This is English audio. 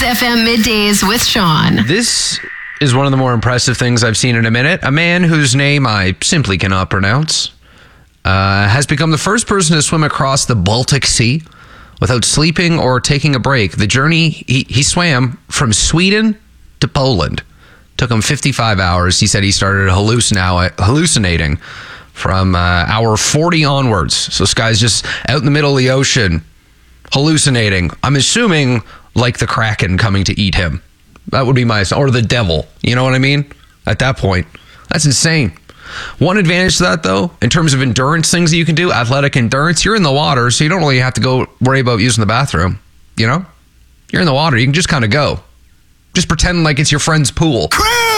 Kiss FM Middays with Sean. This is one of the more impressive things I've seen in a minute. A man whose name I simply cannot pronounce has become the first person to swim across the Baltic Sea without sleeping or taking a break. The journey, he swam from Sweden to Poland. Took him 55 hours. He said he started hallucinating from hour 40 onwards. So this guy's just out in the middle of the ocean hallucinating. I'm assuming like the Kraken coming to eat him. That would be or the devil. You know what I mean? At that point. That's insane. One advantage to that, though, in terms of endurance things that you can do, athletic endurance, you're in the water, so you don't really have to go worry about using the bathroom. You know? You're in the water. You can just kind of go. Just pretend like it's your friend's pool.